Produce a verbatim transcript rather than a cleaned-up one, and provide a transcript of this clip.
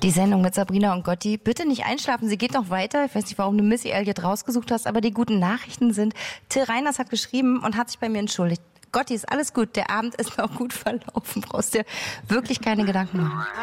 Die Sendung mit Sabrina und Gotti. Bitte nicht einschlafen, sie geht noch weiter. Ich weiß nicht, warum du Missy Elliott rausgesucht hast, aber die guten Nachrichten sind, Till Reiners hat geschrieben und hat sich bei mir entschuldigt. Gotti, ist alles gut, der Abend ist noch gut verlaufen, brauchst dir wirklich keine Gedanken machen.